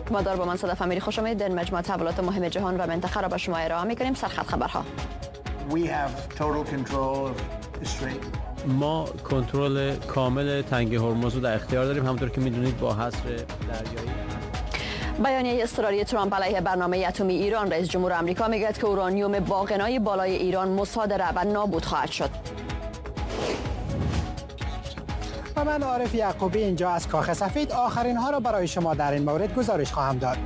مدار با من صدف امیری خوش آمدید. در مجموعه تحولات مهم جهان و منطقه را به شما ارائه می‌کنیم. سرخط خبرها. ما کنترل کامل تنگه هرمز رو در اختیار داریم، همونطور که می‌دونید با حصر دریایی. بیانیه اضطراری ترامپ علیه برنامه اتمی ایران. رئیس جمهور آمریکا میگوید که اورانیوم با غنای بالای ایران مصادره و نابود خواهد شد. و من عارف یعقوبی اینجا از کاخ سفید آخرین ها را برای شما در این مورد گزارش خواهم داد.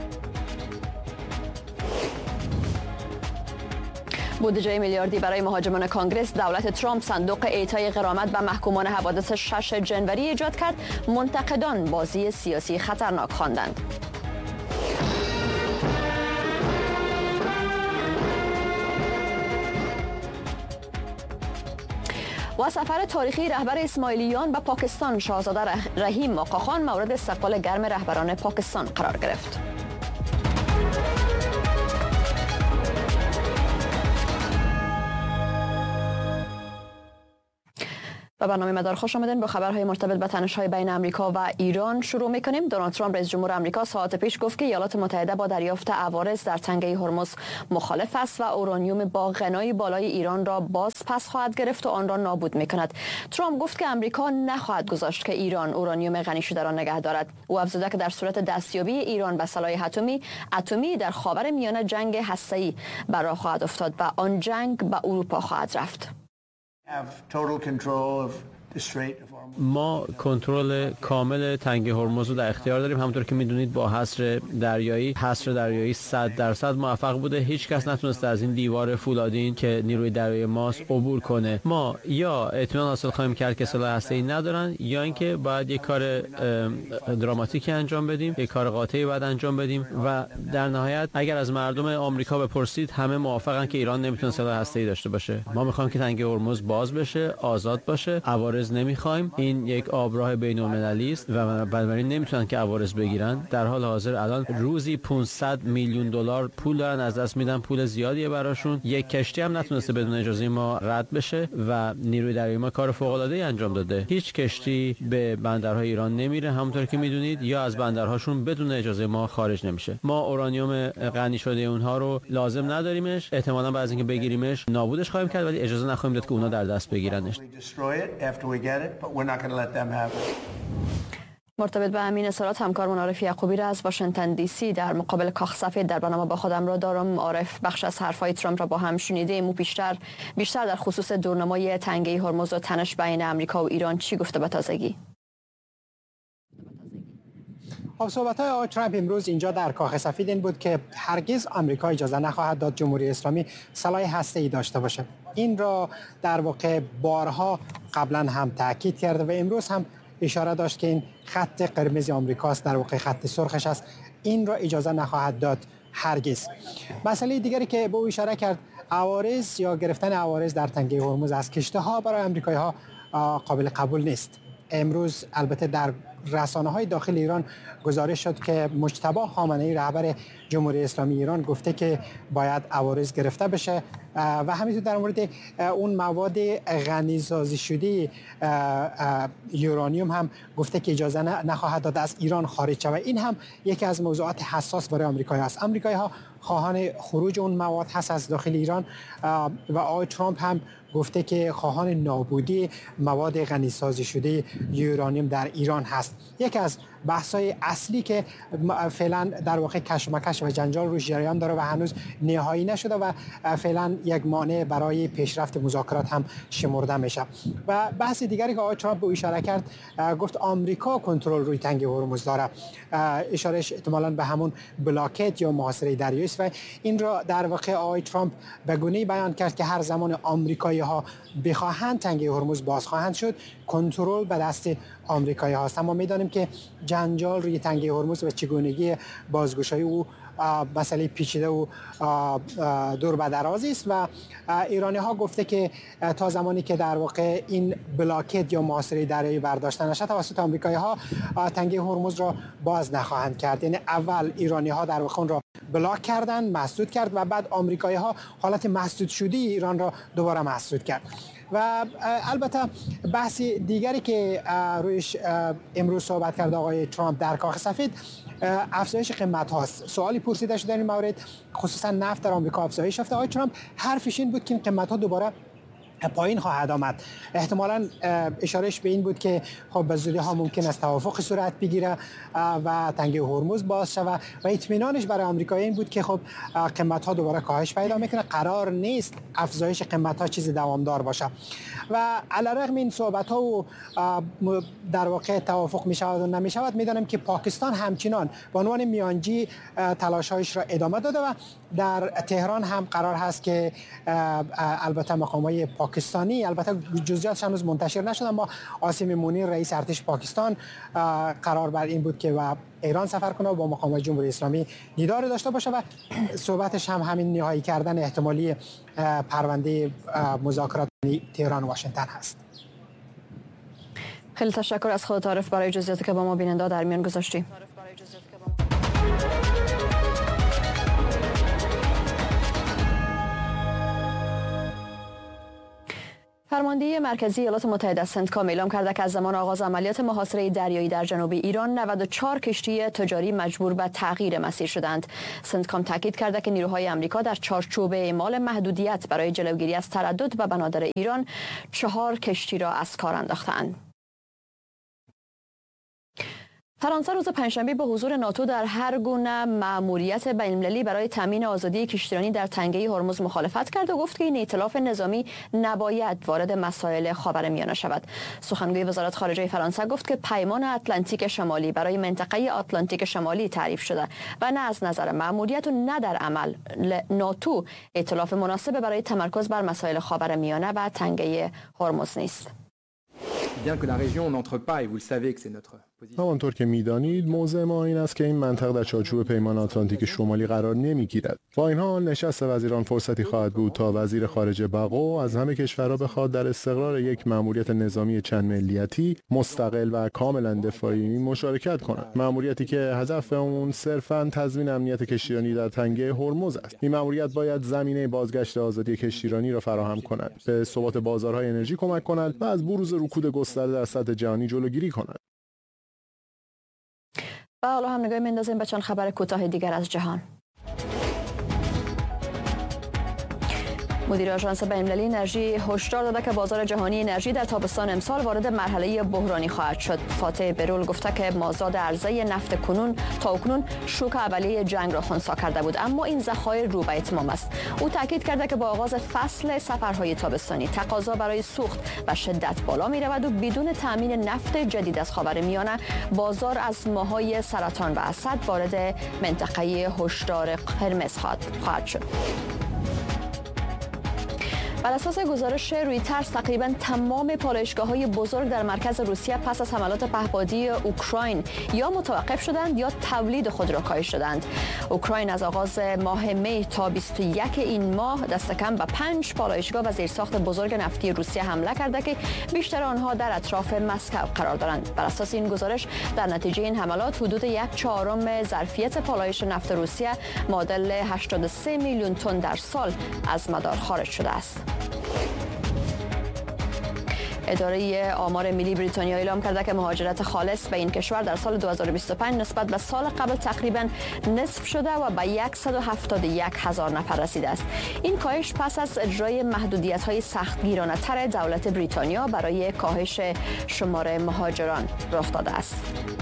بودجه میلیاردی برای مهاجمان کانگرس. دولت ترامپ صندوق اعطای غرامت به محکومان حوادث 6 جنوری ایجاد کرد. منتقدان بازی سیاسی خطرناک خواندند. و سفر تاریخی رهبر اسماعیلیان به پاکستان. شاهزاده رحیم آقاخان مورد استقبال گرم رهبران پاکستان قرار گرفت. و برنامه مدار خوش آمدین. با خبرهای مرتبط به تنش‌های بین آمریکا و ایران شروع می‌کنیم. دونالد ترامپ رئیس جمهور آمریکا ساعات پیش گفت که ایالات متحده با دریافت عوارض در تنگه هرمز مخالف است و اورانیوم با غنای بالای ایران را باز پس خواهد گرفت و آن را نابود می‌کند. ترامپ گفت که آمریکا نخواهد گذاشت که ایران اورانیوم غنی شده را نگه دارد. او افزود که در صورت دستیابی ایران به سلاح اتمی در خاورمیانه جنگ هسته‌ای بر راه خواهد افتاد و آن جنگ به اروپا خواهد رفت. ما کنترل کامل تنگه هرمز رو در اختیار داریم، همونطور که میدونید با حصر دریایی 100% موفق بوده. هیچ کس نتونسته از این دیوار فولادین که نیروی دریایی ماست عبور کنه. ما یا اطمینان حاصل خواهیم کرد که سلاح هسته‌ای ندارن، یا اینکه باید یک کار دراماتیکی انجام بدیم، یک کار قاطعی باید انجام بدیم و در نهایت اگر از مردم آمریکا بپرسید همه موافقن که ایران نمیتونه سلاح هسته‌ای داشته باشه. ما میخوایم که تنگه هرمز باز بشه، آزاد باشه، عوارض نمیخوایم. این یک آبراه بین‌المللی است و بنابراین نمیتونن که عوارض بگیرن. در حال حاضر الان روزی 500 میلیون دلار پول دارن از دست میدن، پول زیادیه براشون. یک کشتی هم نتونسته بدون اجازه ما رد بشه و نیروی دریایی ما کار فوق‌العاده‌ای انجام داده. هیچ کشتی به بندرهای ایران نمیره، همونطور که میدونید، یا از بندرهاشون بدون اجازه ما خارج نمیشه. ما اورانیوم غنی شده اونها رو لازم نداریمش، احتمالاً بعد از اینکه بگیریمش نابودش خواهیم کرد، ولی اجازه نخواهیم داد که اونا در دست بگیرنش. مرتبط به همین اظهارات همکارمون عارف یعقوبی را از واشنگتن دی سی در مقابل کاخ سفید در برنامه با خودم را دارم. عارف، بخش از حرفهای ترامپ را با هم شنیدیم. او بیشتر در خصوص دورنمای تنگه هرمز و تنش بین آمریکا و ایران چی گفته به تازگی؟ صحبت‌های آقای ترامپ امروز اینجا در کاخ سفید این بود که هرگز آمریکا اجازه نخواهد داد جمهوری اسلامی سلاح هسته‌ای داشته باشه. این را در واقع بارها قبلا هم تاکید کرده و امروز هم اشاره داشت که این خط قرمز آمریکاست، در واقع خط سرخش است. این را اجازه نخواهد داد هرگز. مسئله دیگری که به او اشاره کرد، عوارض یا گرفتن عوارض در تنگه هرمز از کشتی‌ها برای آمریکایی‌ها قابل قبول نیست. امروز البته در رسانه‌های داخل ایران گزارش شد که مجتبی خامنه‌ای رهبر جمهوری اسلامی ایران گفته که باید عوارض گرفته بشه و همینطور در مورد اون مواد غنی‌سازی شده یورانیوم هم گفته که اجازه نخواهد داد از ایران خارج شود. این هم یکی از موضوعات حساس برای آمریکایی است. آمریکایی‌ها خواهان خروج اون مواد هست از داخل ایران و آقای ترامپ هم گفته که خواهان نابودی مواد غنی‌سازی شده یورانیوم در ایران هست. یکی از بحث‌های اصلی که فعلا در واقع کشمکش و جنجال روش جریان داره و هنوز نهایی نشده و فعلا یک مانع برای پیشرفت مذاکرات هم شمرده میشه. و بحث دیگری که آقای ترامپ به اشاره کرد، گفت آمریکا کنترل روی تنگه هرمز داره. اشارهش احتمالاً به همون بلاکت یا محاصره دریایی است و این را در واقع آقای ترامپ به گونه‌ای بیان کرد که هر زمان آمریکایی‌ها بخواهند تنگه هرمز باز خواهند شد، کنترل به دست آمریکایی هاست. اما می‌دانیم که جنجال روی تنگه هرمز و چگونگی بازگشایی او مسئله پیچیده و دور به درازی است و ایرانی ها گفته که تا زمانی که در واقع این بلاکت یا محاصره دریایی برداشته نشد توسط آمریکایی ها تنگه هرمز را باز نخواهند کرد. یعنی اول ایرانی ها در واقع اون را بلاک کردن، مسدود کرد و بعد آمریکایی ها حالت مسدود شده ایران را دوباره مسدود کرد. و البته بحث دیگری که رویش امروز صحبت کرد آقای ترامپ در کاخ سفید افزایش قیمت هاست. سوالی پرسیده شد در این مورد، خصوصا نفت در آمریکا افزایش یافته. آقای ترامپ حرفش این بود که این قیمت ها دوباره پایین خواهد آمد. احتمالاً اشارهش به این بود که خب به زودی ها ممکن است توافق صورت بگیره و تنگه هرمز باز شود و اطمینانش برای آمریکایی این بود که خب قیمت ها دوباره کاهش پیدا میکنه. قرار نیست افزایش قیمت ها چیز دوامدار باشه و علیرغم این صحبت ها و در واقع توافق می شود و نمی شود، میدانم که پاکستان همچنان به عنوان میانجی تلاش هایش را ادامه داده و در تهران هم قرار هست که البته مقام های پاکستانی، البته جزئیاتش هنوز منتشر نشده، اما عاصم مونیر رئیس ارتش پاکستان قرار بر این بود که و ایران سفر کنه و با مقامات جمهوری اسلامی دیدار داشته باشه و صحبتش هم همین نهایی کردن احتمالی پرونده مذاکرات تهران و واشنگتن هست. خیلی تشکر از خودت عارف برای جزئیاتی که با ما بیننده در میان گذاشتی. فرماندهی مرکزی ایالات متحده سنتکام اعلام کرده که از زمان آغاز عملیات محاصره دریایی در جنوب ایران 94 کشتی تجاری مجبور به تغییر مسیر شدند. سنتکام تاکید کرده که نیروهای آمریکا در چارچوب اعمال محدودیت برای جلوگیری از تردد به بنادر ایران 4 کشتی را از کار انداختند. فرانسه روز پنجشنبه به حضور ناتو در هر گونه مأموریت بین‌المللی برای تامین آزادی کشتیرانی در تنگه هرمز مخالفت کرد و گفت که این ائتلاف نظامی نباید وارد مسائل خاورمیانه شود. سخنگوی وزارت خارجه فرانسه گفت که پیمان اتلانتیک شمالی برای منطقه آتلانتیک شمالی تعریف شده و نه از نظر مأموریت و نه در عمل ناتو ائتلاف مناسب برای تمرکز بر مسائل خاورمیانه و تنگه هرمز نیست. همانطور که می‌دانید موضع ما این است که این منطقه در چارچوب پیمان آتلانتیک شمالی قرار نمی‌گیرد. با این حال نشست وزیران فرصتی خواهد بود تا وزیر خارجه بقو از همه کشورها بخواد در استقرار یک مأموریت نظامی چند ملیتی مستقل و کاملا دفاعی مشارکت کنند. مأموریتی که هدف اون صرفاً تضمین امنیت کشتیرانی در تنگه هرمز است. این مأموریت باید زمینه بازگشت آزادی کشتیرانی را فراهم کند، به ثبات بازارهای انرژی کمک کند و از بروز رکود گسترده در سطح جهانی جلوگیری کند. و حالا هم نگاه میندازیم به چند خبر کوتاه دیگر از جهان. مدیر آژانس بین‌المللی انرژی هشدار داده که بازار جهانی انرژی در تابستان امسال وارد مرحله بحرانی خواهد شد. فاتح برول گفته که مازاد عرضه نفت تا اکنون شوک اولیه جنگ را خنثی کرده بود، اما این ذخایر رو به اتمام است. او تاکید کرده که با آغاز فصل سفرهای تابستانی تقاضا برای سوخت و شدت بالا می رود و بدون تامین نفت جدید از خاورمیانه بازار از ماهای سرطان و اسد وارد منطقه هشدار قرمز خواهد شد. بر اساس گزارش رویترز تقریبا تمام پالایشگاه‌های بزرگ در مرکز روسیه پس از حملات پهپادی اوکراین یا متوقف شدند یا تولید خود را کاهش دادند. اوکراین از آغاز ماه می تا 21 این ماه دست کم به 5 پالایشگاه و زیرساخت بزرگ نفتی روسیه حمله کرده که بیشتر آنها در اطراف مسکو قرار دارند. بر اساس این گزارش در نتیجه این حملات حدود 1/4 ظرفیت پالایش نفت روسیه معادل 83 میلیون تن در سال از مدار خارج شده است. اداره آمار ملی بریتانیا اعلام کرده که مهاجرت خالص به این کشور در سال 2025 نسبت به سال قبل تقریباً نصف شده و به 171,000 نفر رسیده است. این کاهش پس از اجرای محدودیت‌های سختگیرانه‌تر دولت بریتانیا برای کاهش شمار مهاجران رخ داده است.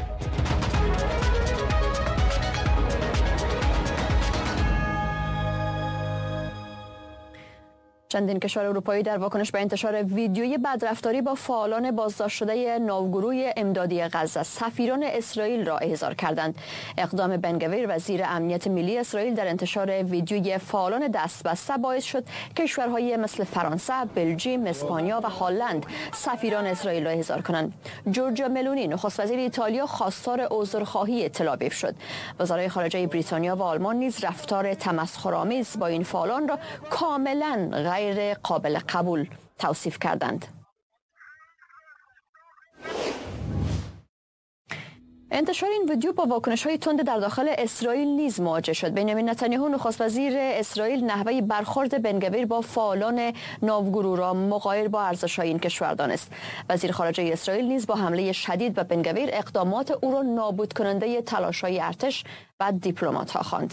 چندین کشور اروپایی در واکنش به انتشار ویدیوی بدرفتاری با فعالان بازداشت شده ناوگروه امدادی غزه سفیران اسرائیل را احضار کردند. اقدام بن-گویر وزیر امنیت ملی اسرائیل در انتشار ویدیوی فعالان دستبسته باعث شد کشورهای مثل فرانسه، بلژیم، اسپانیا و هلند سفیران اسرائیل را احضار کنند. جورجیا ملونی نخست وزیر ایتالیا خواستار عذرخواهی تل آویو شد. وزرای خارجه بریتانیا و آلمان نیز رفتار تمسخرآمیز با این فعالان را کاملا غیر قابل قبول توصیف کردند. انتشار این ویدیو با واکنش‌های تند در داخل اسرائیل نیز مواجه شد. بنیامین نتانیاهو نخست وزیر اسرائیل نحوه برخورد بن‌گویر با فعالان ناوگرو را مغایر با ارزش‌های این کشور دانست. وزیر خارجه اسرائیل نیز با حمله شدید به بن‌گویر اقدامات او را نابود کننده تلاش‌های ارتش و دیپلمات‌ها خواند.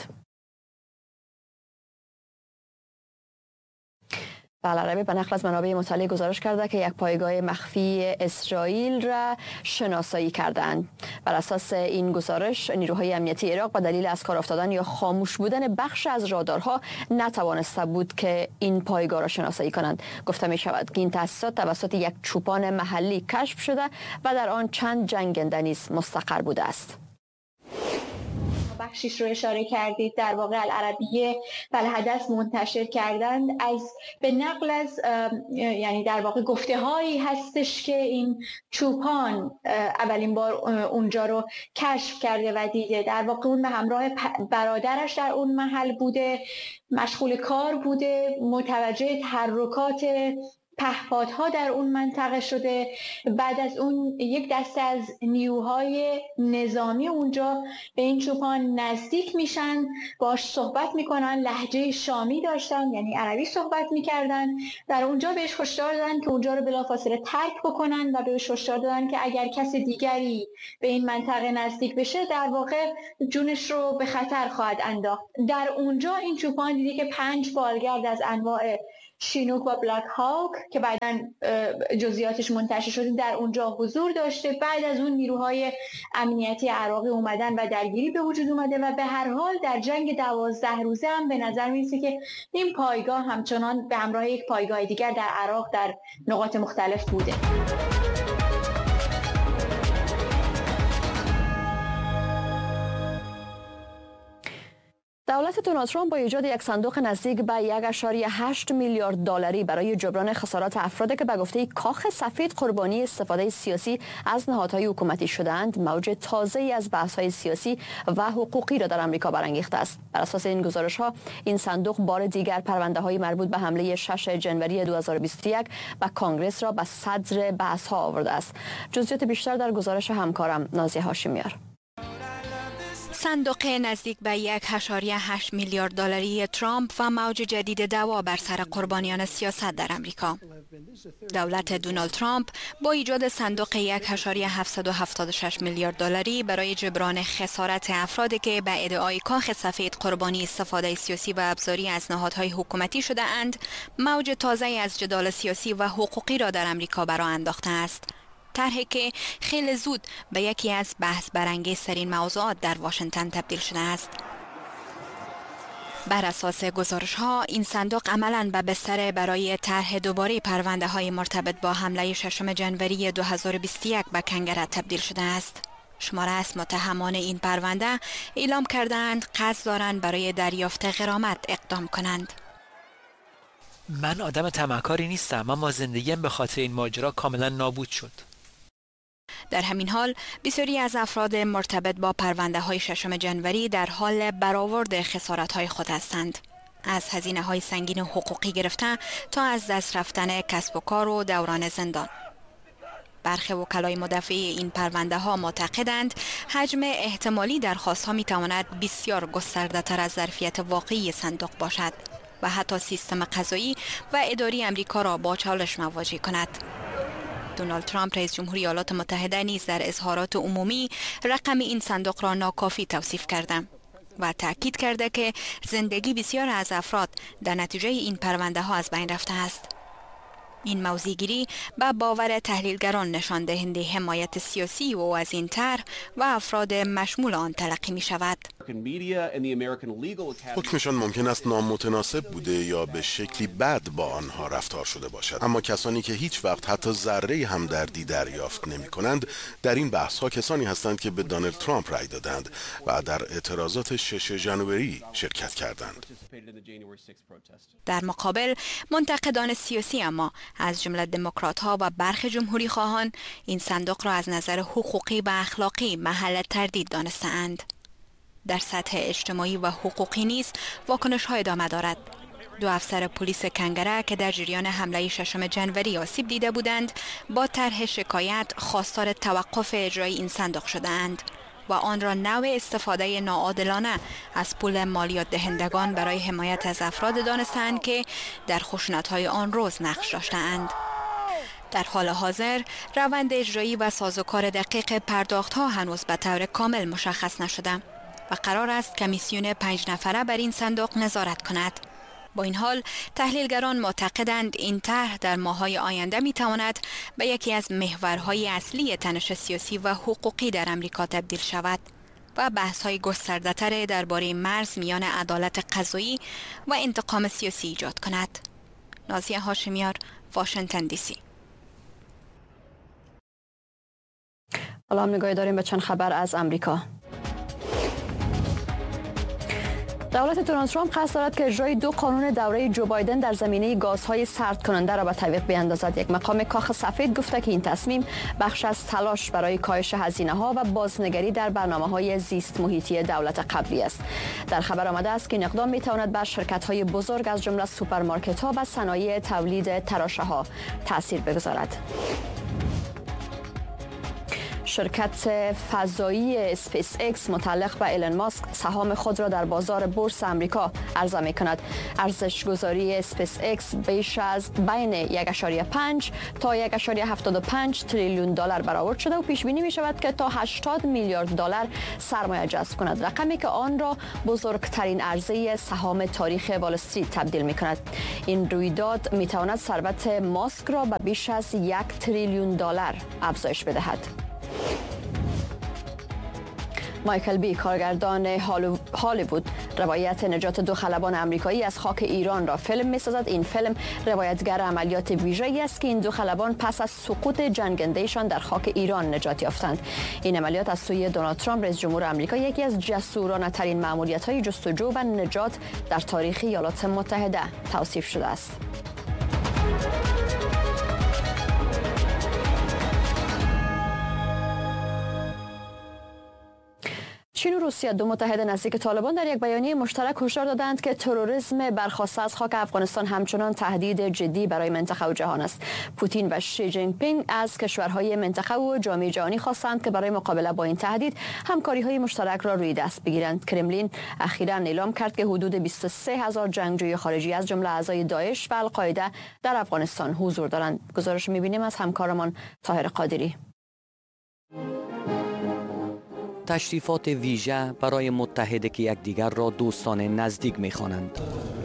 العربی به نقل از منابع مطلع گزارش کرده که یک پایگاه مخفی اسرائیل را شناسایی کردند. بر اساس این گزارش نیروهای امنیتی عراق به دلیل از کار افتادن یا خاموش بودن بخش از رادارها نتوانسته بود که این پایگاه را شناسایی کنند. گفته می شود که این تأسیسات توسط یک چوپان محلی کشف شده و در آن چند جنگنده نیز مستقر بوده است. بخشیش رو اشاره کردید، در واقع العربیه فالحدث منتشر کردند به نقل از یعنی در واقع گفته هایی هستش که این چوپان اولین بار اونجا رو کشف کرده و دیده. در واقع اون به همراه برادرش در اون محل بوده، مشغول کار بوده، متوجه تحرکات پهپادها در اون منطقه شده. بعد از اون یک دسته از نیروهای نظامی اونجا به این چوپان نزدیک میشن، باش صحبت میکنن، لهجه شامی داشتن یعنی عربی صحبت میکردن. در اونجا بهش هشدار دادن که اونجا رو بلافاصله ترک بکنن و بهش هشدار دادن که اگر کس دیگری به این منطقه نزدیک بشه در واقع جونش رو به خطر خواهد انداخت. در اونجا این چوپان دیده که 5 بالگرد از انواع شینوک و بلک هاوک که بعداً جزئیاتش منتشر شده در اونجا حضور داشته. بعد از اون نیروهای امنیتی عراقی اومدن و درگیری به وجود اومده و به هر حال در جنگ 12 روزه هم به نظر میرسه که این پایگاه همچنان به همراه یک پایگاه دیگر در عراق در نقاط مختلف بوده. دولت دونالد ترامپ با ایجاد یک صندوق نزدیک به 1.8 میلیارد دلاری برای جبران خسارات افرادی که به گفته کاخ سفید قربانی استفاده سیاسی از نهادهای حکومتی شدند، موج تازه‌ای از بحث‌های سیاسی و حقوقی را در آمریکا برانگیخته است. بر اساس این گزارش‌ها این صندوق بار دیگر پرونده‌های مربوط به حمله 6 جنوری 2021 به کنگره را به صدر بحث‌ها آورده است. جزئیات بیشتر در گزارش همکارم نازیه هاشمیار. صندوق نزدیک به 1.8 میلیارد دلاری ترامپ و موج جدید دعوا بر سر قربانیان سیاست در امریکا. دولت دونالد ترامپ با ایجاد صندوق 1.776 میلیارد دلاری برای جبران خسارت افرادی که به ادعای کاخ سفید قربانی استفاده سیاسی و ابزاری از نهادهای حکومتی شده اند، موج تازه از جدال سیاسی و حقوقی را در امریکا برآ انداخته است. طرحی که خیلی زود به یکی از بحث برانگیزترین موضوعات در واشنگتن تبدیل شده است. بر اساس گزارش‌ها این صندوق عملاً به بستر برای طرح دوباره پرونده‌های مرتبط با حمله 6 جنوری 2021 به کنگره تبدیل شده است. شماره از متهمان این پرونده اعلام کردند قصد دارند برای دریافت غرامت اقدام کنند. من آدم طمعکاری نیستم، اما زندگیم به خاطر این ماجرا کاملا نابود شد. در همین حال بسیاری از افراد مرتبط با پرونده‌های 6 جنوری در حال برآورد خسارت‌های خود هستند. از هزینه‌های سنگین حقوقی گرفته تا از دست رفتن کسب و کار و دوران زندان. برخی وکلای مدافع این پرونده‌ها معتقدند حجم احتمالی درخواست‌ها می‌تواند بسیار گسترده‌تر از ظرفیت واقعی صندوق باشد و حتی سیستم قضایی و اداری امریکا را با چالش مواجه کند. دونالد ترامپ رئیس جمهوری ایالات متحده نیز در اظهارات عمومی رقم این صندوق را ناکافی توصیف کرده و تاکید کرده که زندگی بسیار از افراد در نتیجه این پرونده ها از بین رفته است. این موضع‌گیری به باور تحلیلگران نشان دهنده حمایت سیاسی او از این طرح و افراد مشمول آن تلقی می شود. حکمشان ممکن است نامتناسب بوده یا به شکلی بد با آنها رفتار شده باشد، اما کسانی که هیچ وقت حتی ذره همدردی دریافت نمی کنند در این بحث ها کسانی هستند که به دونالد ترامپ رای دادند و در اعتراضات 6 ژانویه شرکت کردند. در مقابل منتقدان سیاسی اما از جمله دموکرات‌ها و برخی جمهوری خواهان این صندوق را از نظر حقوقی و اخلاقی محل تردید دانسته‌اند. در سطح اجتماعی و حقوقی نیز واکنش‌ها ادامه دارد. 2 افسر پلیس کنگره که در جریان حمله 6 جنوری آسیب دیده بودند با طرح شکایت خواستار توقف اجرای این صندوق شده‌اند. و آن را نوع استفاده ناعادلانه از پول مالیات دهندگان برای حمایت از افراد دانستند که در خشونت‌های آن روز نقش داشته‌اند. در حال حاضر روند اجرایی و سازوکار دقیق پرداخت‌ها هنوز به طور کامل مشخص نشده و قرار است کمیسیون 5 نفره بر این صندوق نظارت کند. با این حال تحلیلگران معتقدند این طرح در ماه‌های آینده می‌تواند به یکی از محورهای اصلی تنش سیاسی و حقوقی در آمریکا تبدیل شود و بحث‌های گسترده‌تر درباره مرز میان عدالت قضایی و انتقام سیاسی ایجاد کند. نازیه هاشمیار، واشنگتن دی سی. حالا هم نگاهی داریم به چند خبر از آمریکا. دولت دونالد ترامپ قصد دارد که اجرای 2 قانون دوره جو بایدن در زمینه گازهای سرد کننده را به تعویق بیاندازد. یک مقام کاخ سفید گفته که این تصمیم بخش از تلاش برای کاهش هزینه‌ها و بازنگری در برنامه‌های زیست محیطی دولت قبلی است. در خبر آمده است که این اقدام می‌تواند بر شرکت‌های بزرگ از جمله سوپرمارکت‌ها و صنایع تولید تراشه‌ها تأثیر بگذارد. شرکت فضایی اسپیس ایکس متعلق به ایلن ماسک سهام خود را در بازار بورس آمریکا عرضه می کند. ارزش گذاری اسپیس ایکس بیش از بین 1.5 تا 1.75 تریلیون دلار برآورد شده و پیش بینی می شود که تا 80 میلیارد دلار سرمایه جذب کند، رقمی که آن را بزرگترین عرضه سهام تاریخ وال استریت تبدیل می کند. این رویداد می تواند ثروت ماسک را به بیش از 1 تریلیون دلار افزایش بدهد. مایکل بی، کارگردان هالیوود، روایت نجات 2 خلبان آمریکایی از خاک ایران را فیلم می‌سازد. این فیلم روایتگر عملیات ویژه‌ای است که این 2 خلبان پس از سقوط جنگنده‌شان در خاک ایران نجات یافتند. این عملیات از سوی دونالد ترامپ رئیس جمهور آمریکا یکی از جسورانه‌ترین مأموریت‌های جستجو و نجات در تاریخ ایالات متحده توصیف شده است. چین و روسیه، 2 متحد نزدیک طالبان، در یک بیانیه مشترک هشدار دادند که تروریسم برخاسته از خاک افغانستان همچنان تهدید جدی برای منطقه و جهان است. پوتین و شی جین پینگ از کشورهای منطقه و جامعه جهانی خواستند که برای مقابله با این تهدید همکاری‌های مشترک را روی دست بگیرند. کرملین اخیراً اعلام کرد که حدود 23,000 جنگجوی خارجی از جمله اعضای داعش و القاعده در افغانستان حضور دارند. گزارش می‌بینیم از همکارمان طاهر قادری. تشریفات ویژه برای متحده که یکدیگر را دوستانه نزدیک می‌خوانند.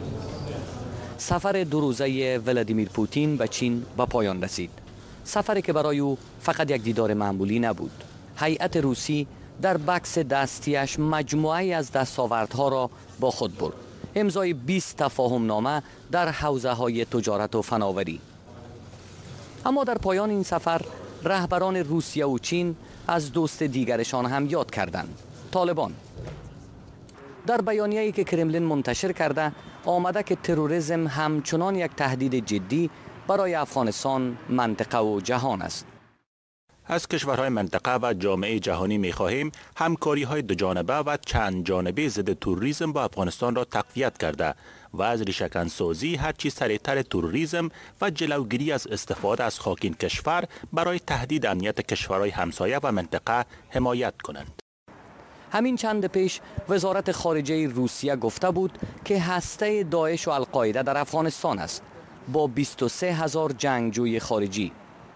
سفر 2 روزه ولادیمیر پوتین به چین به پایان رسید. سفری که برای او فقط یک دیدار معمولی نبود. هیئت روسی در بکس دستیش مجموعه‌ای از دستاوردها را با خود برد. امضای 20 تفاهم نامه در حوزه‌های تجارت و فناوری. اما در پایان این سفر رهبران روسیه و چین از دوست دیگرشان هم یاد کردند: طالبان. در بیانیه‌ای که کرملین منتشر کرده آمده که تروریسم همچنان یک تهدید جدی برای افغانستان، منطقه و جهان است. از کشورهای منطقه و جامعه جهانی می‌خواهیم همکاری‌های دوجانبه و چند جانبه ضد تروریسم با افغانستان را تقویت کرده و از ریشه‌کن‌سازی هرچی سریعتر تروریسم و جلوگیری از استفاده از خاک این کشور برای تهدید امنیت کشورهای همسایه و منطقه حمایت کنند. همین چند پیش وزارت خارجه روسیه گفته بود که هسته داعش و القاعده در افغانستان است با 23,000 جنگجوی خارجی.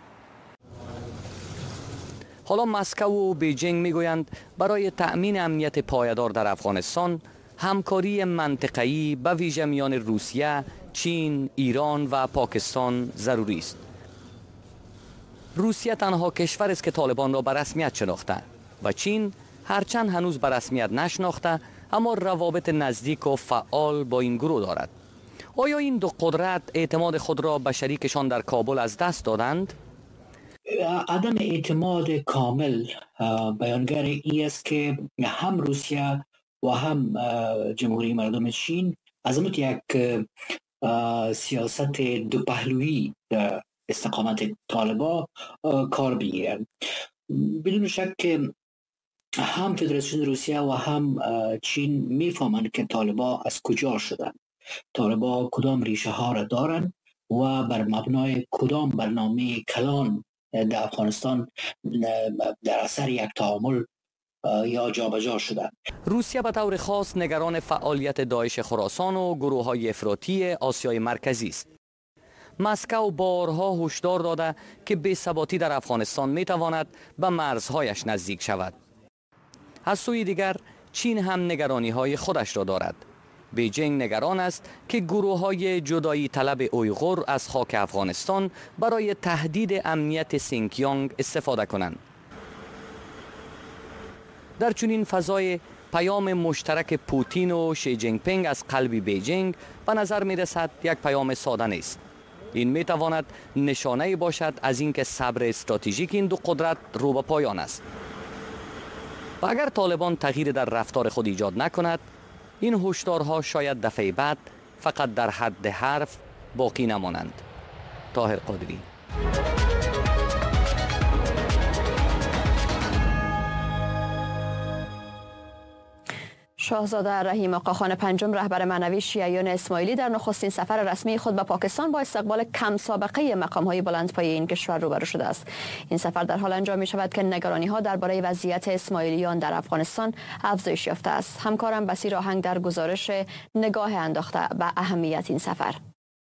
حالا مسکو و بیجینگ میگویند برای تأمین امنیت پایدار در افغانستان همکاری منطقه‌ای به ویژه میان روسیه، چین، ایران و پاکستان ضروری است. روسیه تنها کشور است که طالبان را به رسمیت شناخته و چین هرچند هنوز به رسمیت نشناخته اما روابط نزدیک و فعال با این گروه دارد. آیا این 2 قدرت اعتماد خود را به شریکشان در کابل از دست دادند؟ عدم اعتماد کامل بیانگر این است که هم روسیه و هم جمهوری مردم چین عزمت یک سیاست 2 پهلویی در استقامت طالبان کار بگیرند. بدون شک که هم فدراسیون روسیه و هم چین میفهمند که طالبان از کجا شدند، طالبان کدام ریشه ها را دارند و بر مبنای کدام برنامه کلان در افغانستان در اثر یک تعامل یا جابجا شدند. روسیه به طور خاص نگران فعالیت داعش خراسان و گروه‌های افراطی آسیای مرکزی است. مسکو بارها هشدار داده که بی‌ثباتی در افغانستان میتواند به مرزهایش نزدیک شود. از سوی دیگر چین هم نگرانی‌های خودش را دارد. بیجینگ نگران است که گروه‌های جدایی طلب اویغور از خاک افغانستان برای تهدید امنیت سینکیانگ استفاده کنند. در چنین فضای پیام مشترک پوتین و شی جین پینگ از قلب بیجینگ به نظر می رسد یک پیام ساده نیست. این می تواند نشانه باشد از اینکه صبر استراتژیک این دو قدرت رو به پایان است. و اگر طالبان تغییر در رفتار خود ایجاد نکند، این هشدارها شاید دفعه بعد فقط در حد حرف باقی نمانند. طاهر قادری. شاهزاده رحیم آقاخان پنجم رهبر معنوی شیعیان اسماعیلی در نخستین سفر رسمی خود به پاکستان با استقبال کم سابقه مقام‌های بلندپایه این کشور روبرو شده است. این سفر در حال انجام می شود که نگرانی‌ها درباره وضعیت اسماعیلیان در افغانستان افزایش یافته است. همکارم بصیر آهنگ در گزارش نگاه انداخته به اهمیت این سفر.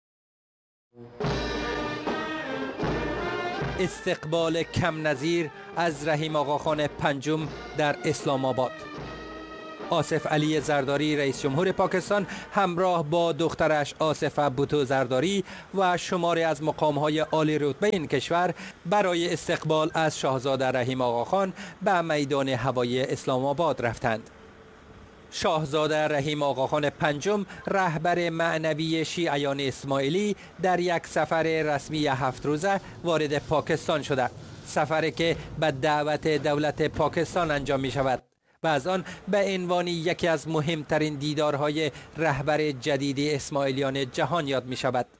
استقبال کم نظیر از رحیم آقاخان پنجم در اسلام آباد. آصف علی زرداری رئیس جمهور پاکستان همراه با دخترش آصفه بوتو زرداری و شماری از مقام‌های عالی رتبه این کشور برای استقبال از شاهزاده رحیم آقاخان به میدان هوایی اسلام آباد رفتند. شاهزاده رحیم آقاخان پنجم رهبر معنوی شیعیان اسماعیلی در یک سفر رسمی 7 روزه وارد پاکستان شده. سفری که به دعوت دولت پاکستان انجام می شود و از آن به عنوان یکی از مهمترین دیدارهای رهبر جدید اسماعیلیان جهان یاد می شود.